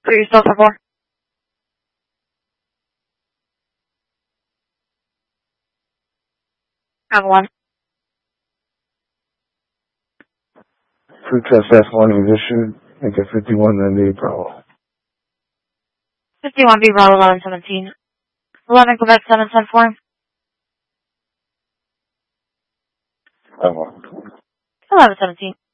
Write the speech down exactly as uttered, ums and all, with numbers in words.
For yourself, for four. Have one. Free test S one was issued. Make it fifty-one ninety-eight Bravo. fifty-one B Bravo eleven seventeen. eleven Quebec seven ten four. Have one. eleven seventeen.